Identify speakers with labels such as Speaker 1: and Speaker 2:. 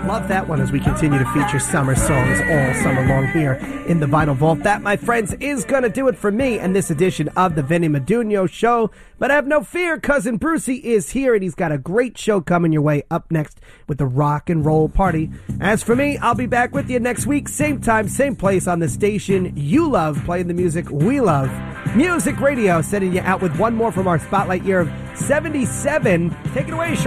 Speaker 1: Love that one as we continue to feature summer songs all summer long here in the Vinyl Vault. That, my friends, is going to do it for me in this edition of the Vinny Madunio Show. But have no fear, Cousin Brucey is here, and he's got a great show coming your way up next with the Rock and Roll Party. As for me, I'll be back with you next week, same time, same place on the station you love, playing the music we love. Music Radio, sending you out with one more from our Spotlight year of 77. Take it away, Sean.